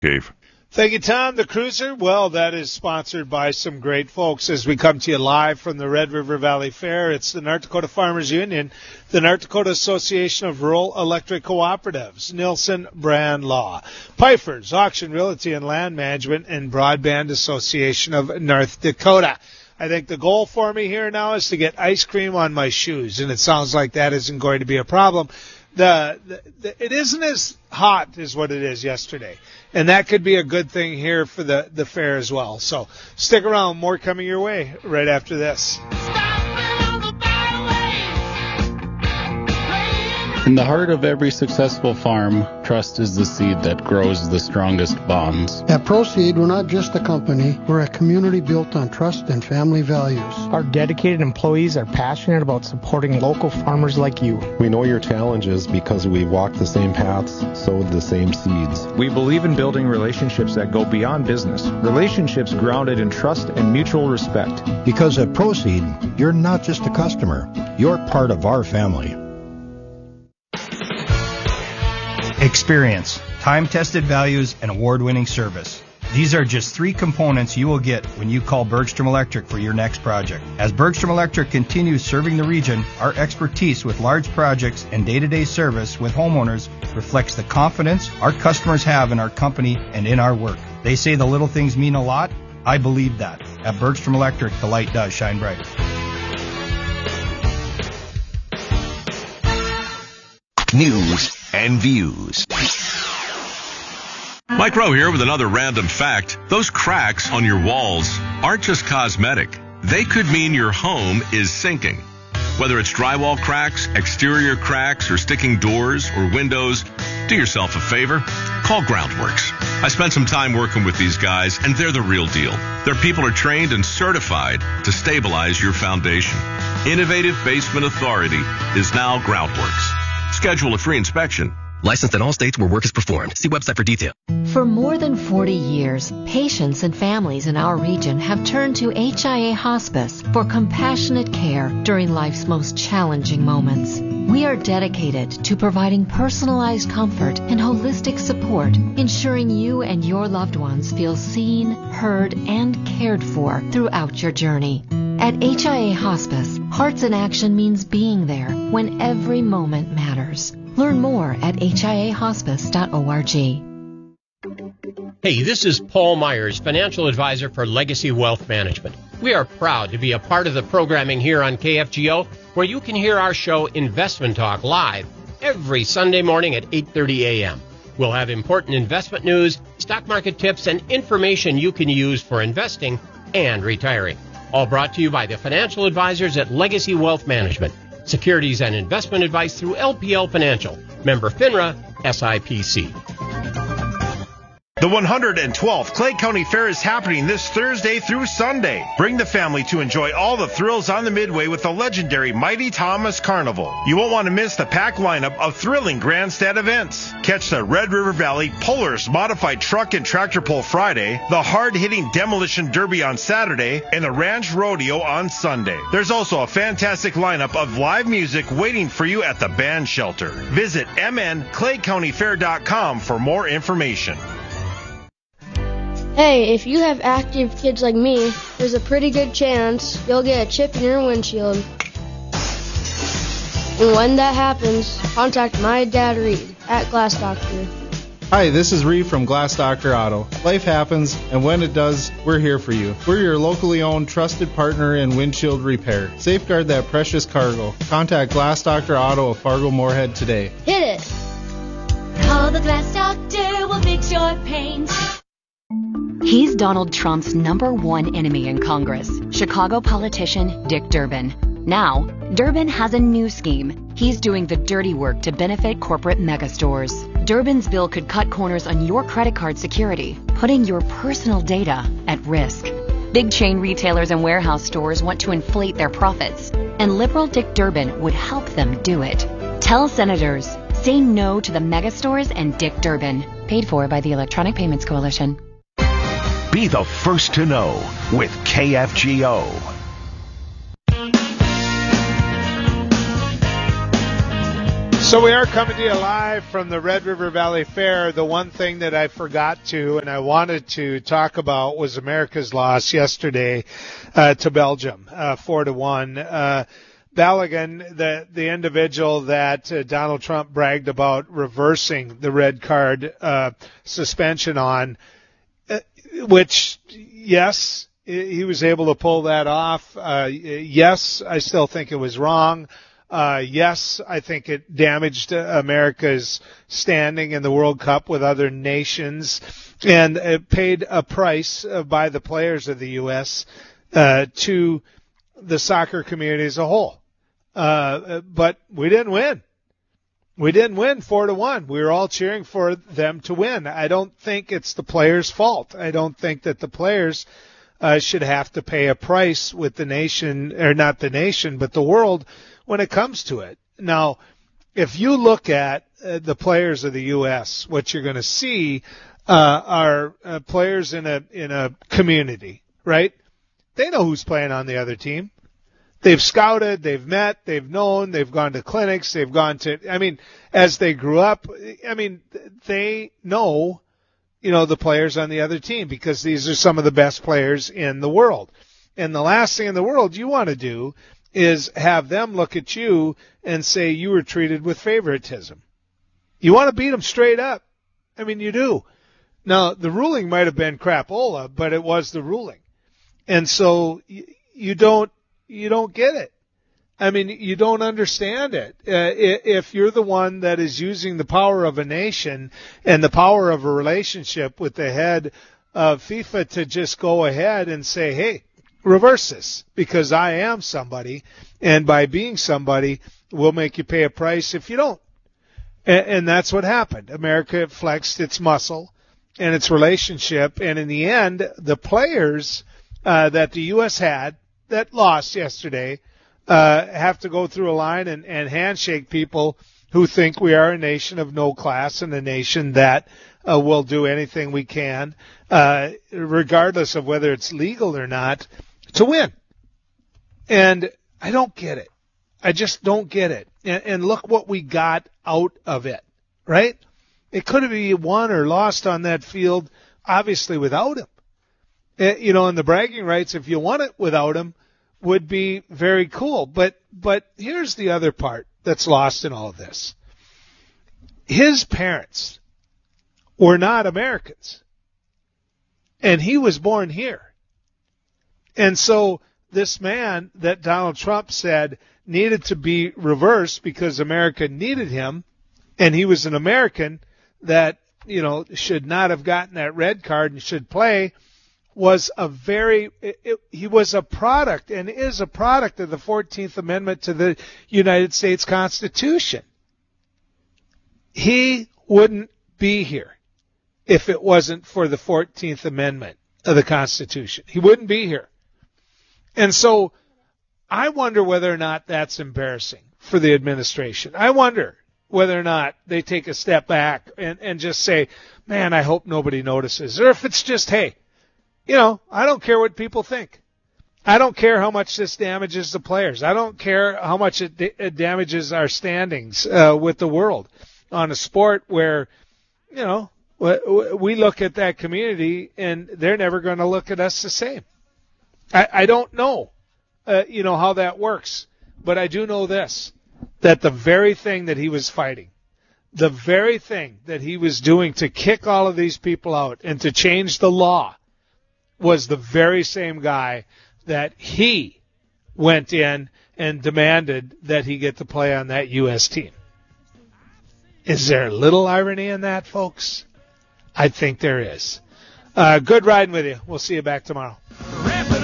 Dave. Thank you, Tom. The Cruiser, well, that is sponsored by some great folks as we come to you live from the Red River Valley Fair. It's the North Dakota Farmers Union, the North Dakota Association of Rural Electric Cooperatives, Nielsen Brand Law, Pfeiffer's Auction Realty and Land Management, and Broadband Association of North Dakota. I think the goal for me here now is to get ice cream on my shoes, and it sounds like that isn't going to be a problem. It isn't as hot as what it is yesterday, and that could be a good thing here for the fair as well. So stick around, more coming your way right after this. In the heart of every successful farm, trust is the seed that grows the strongest bonds. At Proceed, we're not just a company, we're a community built on trust and family values. Our dedicated employees are passionate about supporting local farmers like you. We know your challenges because we've walked the same paths, sowed the same seeds. We believe in building relationships that go beyond business, relationships grounded in trust and mutual respect. Because at Proceed, you're not just a customer, you're part of our family. Experience, time-tested values, and award-winning service. These are just 3 components you will get when you call Bergstrom Electric for your next project. As Bergstrom Electric continues serving the region, our expertise with large projects and day-to-day service with homeowners reflects the confidence our customers have in our company and in our work. They say the little things mean a lot. I believe that. At Bergstrom Electric, the light does shine bright. News and views. Mike Rowe here with another random fact. Those cracks on your walls aren't just cosmetic. They could mean your home is sinking. Whether it's drywall cracks, exterior cracks, or sticking doors or windows, do yourself a favor. Call Groundworks. I spent some time working with these guys, and they're the real deal. Their people are trained and certified to stabilize your foundation. Innovative Basement Authority is now Groundworks. Schedule a free inspection. Licensed in all states where work is performed. See website for detail. For more than 40 years, patients and families in our region have turned to HIA Hospice for compassionate care during life's most challenging moments. We are dedicated to providing personalized comfort and holistic support, ensuring you and your loved ones feel seen, heard, and cared for throughout your journey. At HIA Hospice, Hearts in Action means being there when every moment matters. Learn more at hiahospice.org. Hey, this is Paul Myers, financial advisor for Legacy Wealth Management. We are proud to be a part of the programming here on KFGO, where you can hear our show Investment Talk live every Sunday morning at 8:30 a.m. We'll have important investment news, stock market tips, and information you can use for investing and retiring. All brought to you by the financial advisors at Legacy Wealth Management. Securities and investment advice through LPL Financial. Member FINRA, SIPC. The 112th Clay County Fair is happening this Thursday through Sunday. Bring the family to enjoy all the thrills on the Midway with the legendary Mighty Thomas Carnival. You won't want to miss the packed lineup of thrilling grandstand events. Catch the Red River Valley Polaris Modified Truck and Tractor Pull Friday, the hard-hitting Demolition Derby on Saturday, and the Ranch Rodeo on Sunday. There's also a fantastic lineup of live music waiting for you at the band shelter. Visit mnclaycountyfair.com for more information. Hey, if you have active kids like me, there's a pretty good chance you'll get a chip in your windshield. And when that happens, contact my dad Reed at Glass Doctor. Hi, this is Reed from Glass Doctor Auto. Life happens, and when it does, we're here for you. We're your locally owned, trusted partner in windshield repair. Safeguard that precious cargo. Contact Glass Doctor Auto of Fargo-Moorhead today. Hit it! Call the Glass Doctor, we'll fix your paint. He's Donald Trump's #1 enemy in Congress, Chicago politician Dick Durbin. Now, Durbin has a new scheme. He's doing the dirty work to benefit corporate megastores. Durbin's bill could cut corners on your credit card security, putting your personal data at risk. Big chain retailers and warehouse stores want to inflate their profits, and liberal Dick Durbin would help them do it. Tell senators, say no to the megastores and Dick Durbin. Paid for by the Electronic Payments Coalition. Be the first to know with KFGO. So we are coming to you live from the Red River Valley Fair. The one thing that I forgot to and I wanted to talk about was America's loss yesterday to Belgium, 4-1. Balogun, the individual that Donald Trump bragged about reversing the red card suspension on, which, yes, he was able to pull that off. Yes, I still think it was wrong. Yes, I think it damaged America's standing in the World Cup with other nations, and it paid a price by the players of the U.S. To the soccer community as a whole. But we didn't win. We didn't win 4-1. We were all cheering for them to win. I don't think it's the players' fault. I don't think that the players should have to pay a price with the nation, or not the nation, but the world when it comes to it. Now, if you look at the players of the U.S., what you're going to see are players in a community, right? They know who's playing on the other team. They've scouted, they've met, they've known, they've gone to clinics, they've gone to, as they grew up, they know, the players on the other team because these are some of the best players in the world. And the last thing in the world you want to do is have them look at you and say you were treated with favoritism. You want to beat them straight up. You do. Now, the ruling might have been crapola, but it was the ruling. And so you don't get it. You don't understand it. If you're the one that is using the power of a nation and the power of a relationship with the head of FIFA to just go ahead and say, hey, reverse this because I am somebody, and by being somebody, we'll make you pay a price if you don't. And that's what happened. America flexed its muscle and its relationship, and in the end, the players that the U.S. had that lost yesterday have to go through a line and handshake people who think we are a nation of no class and a nation that will do anything we can, regardless of whether it's legal or not, to win. And I don't get it. I just don't get it. And look what we got out of it, right? It could have been won or lost on that field, obviously, without him. And the bragging rights, if you won it without him, would be very cool. But here's the other part that's lost in all of this. His parents were not Americans. And he was born here. And so this man that Donald Trump said needed to be reversed because America needed him, and he was an American that, should not have gotten that red card and should play, was he was a product and is a product of the 14th Amendment to the United States Constitution. He wouldn't be here if it wasn't for the 14th Amendment of the Constitution. He wouldn't be here. And so I wonder whether or not that's embarrassing for the administration. I wonder whether or not they take a step back and just say, man, I hope nobody notices. Or if it's just, hey, I don't care what people think. I don't care how much this damages the players. I don't care how much it damages our standings with the world on a sport where, we look at that community and they're never going to look at us the same. I don't know, how that works, but I do know this, that the very thing that he was fighting, the very thing that he was doing to kick all of these people out and to change the law was the very same guy that he went in and demanded that he get to play on that U.S. team. Is there a little irony in that, folks? I think there is. Good riding with you. We'll see you back tomorrow.